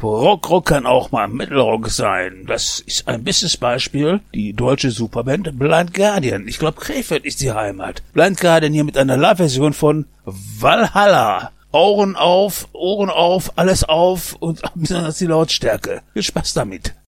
Prog-Rock kann auch mal Metal-Rock sein. Das ist ein bestes Beispiel. Die deutsche Superband Blind Guardian. Ich glaube, Krefeld ist die Heimat. Blind Guardian hier mit einer Live-Version von Valhalla. Ohren auf, alles auf und besonders die Lautstärke. Viel Spaß damit.